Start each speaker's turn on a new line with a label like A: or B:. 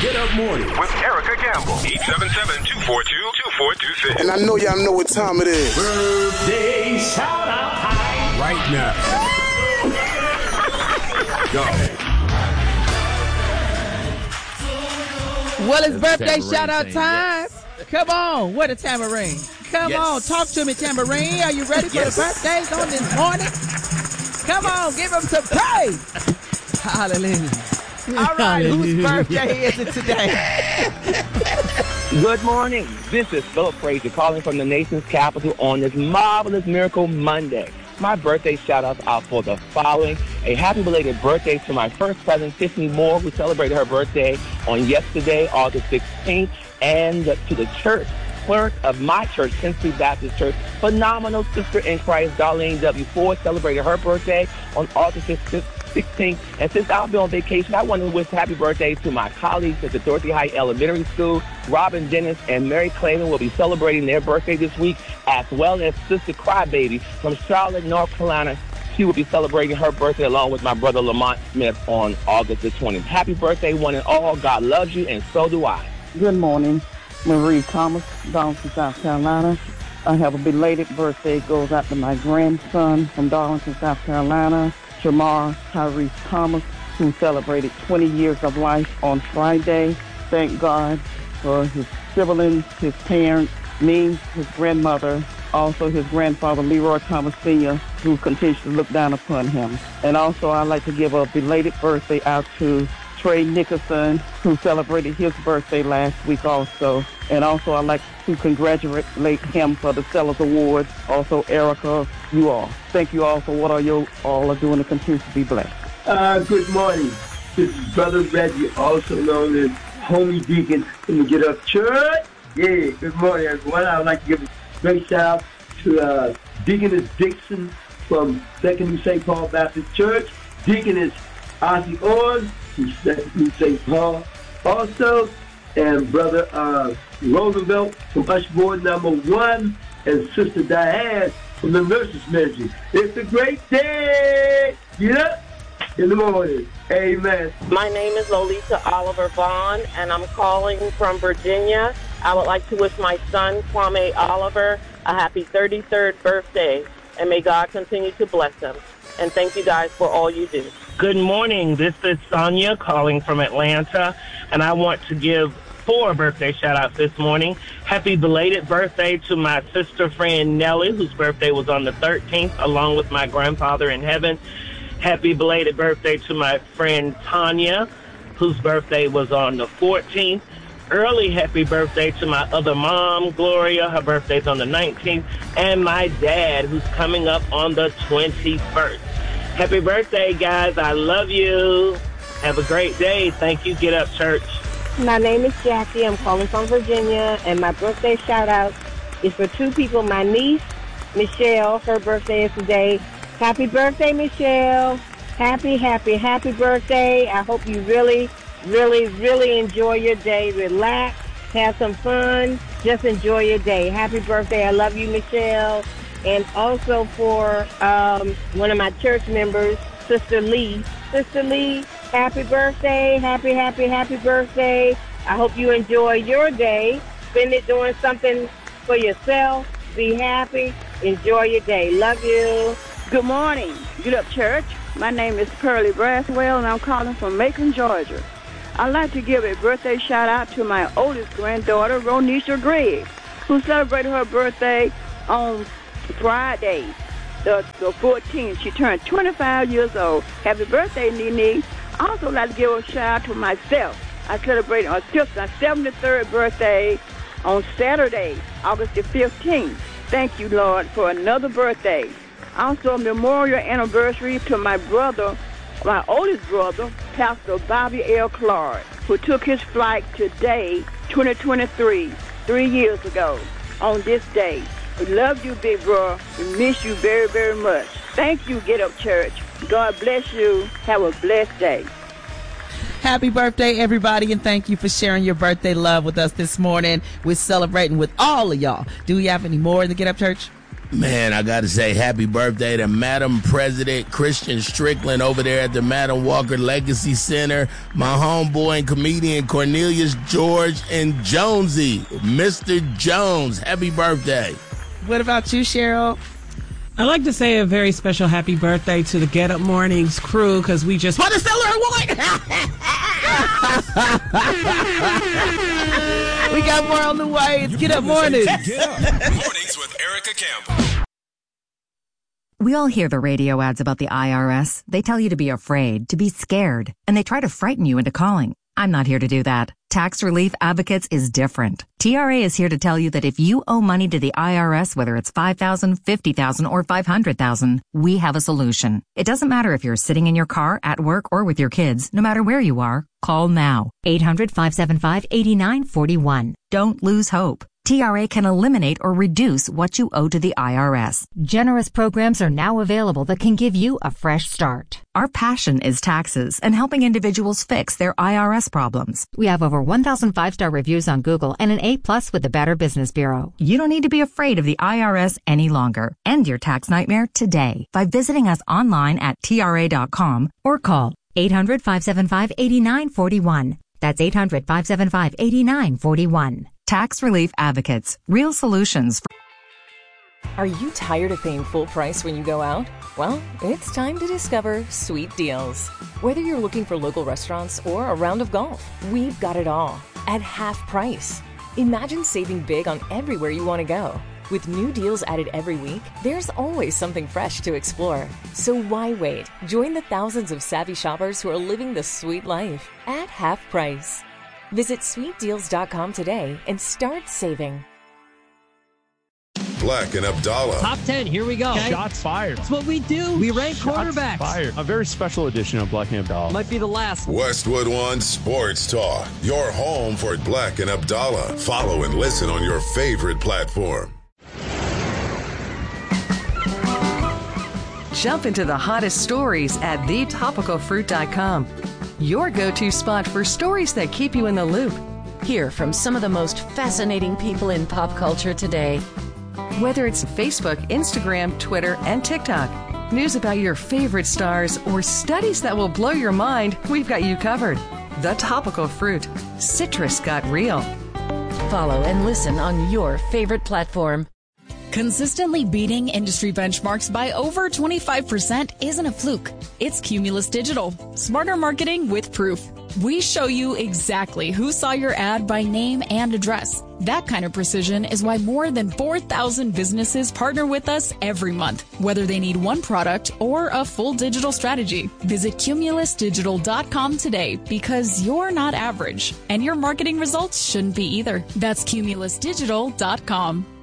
A: Get Up Morning
B: with Erica Campbell. 877-242-2426.
C: And I know y'all know what time it is.
A: Birthday shout out time right now. Go.
D: Well, it's birthday shout out time. Come on, what a tambourine. Come on, talk to me, tambourine. Are you ready for the birthdays on this morning? Come on, give them some praise. Hallelujah. All right, whose birthday is it today?
E: Good morning. This is Philip Frazier calling from the nation's capital on this marvelous Miracle Monday. My birthday shout-outs are for the following. A happy belated birthday to my first cousin, Tiffany Moore, who celebrated her birthday on yesterday, August 16th, and to the church clerk of my church, Tennessee Baptist Church, phenomenal sister in Christ, Darlene W. Ford, celebrated her birthday on August 16th. And since I'll be on vacation, I want to wish happy birthday to my colleagues at the Dorothy Heights Elementary School. Robin Dennis and Mary Clayton will be celebrating their birthday this week, as well as Sister Crybaby from Charlotte, North Carolina. She will be celebrating her birthday along with my brother Lamont Smith on August the 20th. Happy birthday, one and all. God loves you, and so do I.
F: Good morning. Marie Thomas, Darlington, South Carolina. I have a belated birthday. It goes out to my grandson from Darlington, South Carolina, Shamar Tyrese Thomas, who celebrated 20 years of life on Friday. Thank God for his siblings, his parents, me, his grandmother, also his grandfather, Leroy Thomas Sr., who continues to look down upon him. And also I'd like to give a belated birthday out to Trey Nicholson, who celebrated his birthday last week also. And also I'd like to congratulate him for the Sellers Awards. Also, Erica, you all. Thank you all for what you all are doing to continue to be blessed.
G: Good morning. This is Brother Reggie, also known as Homie Deacon from the Get Up Church. Yeah, good morning, everyone. I would like to give a great shout out to Deaconess Dixon from Second New St. Paul Baptist Church. Deaconess Ozzy Orr from Second New St. Paul also. And Brother Roosevelt from Usher Board number 1. And Sister Diane from the Nurses Ministry. It's a great day. Get up in the morning. Amen.
H: My name is Lolita Oliver Vaughn, and I'm calling from Virginia. I would like to wish my son, Kwame Oliver, a happy 33rd birthday, and may God continue to bless him. And thank you guys for all you do.
E: Good morning. This is Sonia calling from Atlanta, and I want to give 4 birthday shout-outs this morning. Happy belated birthday to my sister friend Nellie, whose birthday was on the 13th, along with my grandfather in heaven. Happy belated birthday to my friend Tanya, whose birthday was on the 14th. Early happy birthday to my other mom, Gloria. Her birthday's on the 19th. And my dad, who's coming up on the 21st. Happy birthday, guys. I love you. Have a great day. Thank you. Get Up Church.
I: My name is Jackie. I'm calling from Virginia, and my birthday shout-out is for 2 people. My niece, Michelle, her birthday is today. Happy birthday, Michelle. Happy birthday. I hope you really, really, really enjoy your day. Relax, have some fun, just enjoy your day. Happy birthday. I love you, Michelle. And also for one of my church members, Sister Lee. Sister Lee, happy birthday. Happy birthday. I hope you enjoy your day. Spend it doing something for yourself. Be happy. Enjoy your day. Love you.
F: Good morning, Get Up Church. My name is Pearlie Braswell, and I'm calling from Macon, Georgia. I'd like to give a birthday shout-out to my oldest granddaughter, Ronisha Gregg, who celebrated her birthday on Friday, the 14th. She turned 25 years old. Happy birthday, Nene. I also like to give a shout-out to myself. I celebrated my 73rd birthday on Saturday, August the 15th. Thank you, Lord, for another birthday. Also, a memorial anniversary to my brother, my oldest brother, Pastor Bobby L. Clark, who took his flight today, 2023, 3 years ago, on this day. We love you, big bro. We miss you very, very much. Thank you, Get Up Church. God bless you. Have a blessed day.
D: Happy birthday, everybody, and thank you for sharing your birthday love with us this morning. We're celebrating with all of y'all. Do we have any more in the Get Up Church?
B: Man, I got to say happy birthday to Madam President Christian Strickland over there at the Madam Walker Legacy Center. My homeboy and comedian Cornelius George and Jonesy, Mr. Jones. Happy birthday.
D: What about you, Cheryl?
J: I'd like to say a very special happy birthday to the Get Up Mornings crew because we just put a stellar award.
D: We got more on the way. It's Get Up Mornings.
A: Get Up Mornings with Erica Campbell.
K: We all hear the radio ads about the IRS. They tell you to be afraid, to be scared, and they try to frighten you into calling. I'm not here to do that. Tax Relief Advocates is different. TRA is here to tell you that if you owe money to the IRS, whether it's $5,000, $50,000, or $500,000, we have a solution. It doesn't matter if you're sitting in your car, at work, or with your kids. No matter where you are, call now. 800-575-8941. Don't lose hope. TRA can eliminate or reduce what you owe to the IRS. Generous programs are now available that can give you a fresh start. Our passion is taxes and helping individuals fix their IRS problems. We have over 1,000 5-star reviews on Google and an A+ with the Better Business Bureau. You don't need to be afraid of the IRS any longer. End your tax nightmare today by visiting us online at TRA.com or call 800-575-8941. That's 800-575-8941. Tax Relief Advocates. Real solutions.
L: Are you tired of paying full price when you go out? Well, it's time to discover Sweet Deals. Whether you're looking for local restaurants or a round of golf, we've got it all at half price. Imagine saving big on everywhere you want to go. With new deals added every week, there's always something fresh to explore. So why wait? Join the thousands of savvy shoppers who are living the sweet life at half price. Visit sweetdeals.com today and start saving.
M: Black and Abdallah.
N: Top 10, here we go.
O: Okay. Shots fired.
N: That's what we do. We rank quarterbacks.
O: Fired. A very special edition of Black and Abdallah.
N: Might be the last.
M: Westwood One Sports Talk. Your home for Black and Abdallah. Follow and listen on your favorite platform.
P: Jump into the hottest stories at thetopicalfruit.com. Your go-to spot for stories that keep you in the loop. Hear from some of the most fascinating people in pop culture today. Whether it's Facebook, Instagram, Twitter, and TikTok, news about your favorite stars, or studies that will blow your mind, we've got you covered. The Topical Fruit. Citrus got real.
L: Follow and listen on your favorite platform.
Q: Consistently beating industry benchmarks by over 25% isn't a fluke. It's Cumulus Digital. Smarter marketing with proof. We show you exactly who saw your ad by name and address. That kind of precision is why more than 4,000 businesses partner with us every month, whether they need one product or a full digital strategy. Visit cumulusdigital.com today because you're not average, and your marketing results shouldn't be either. That's cumulusdigital.com.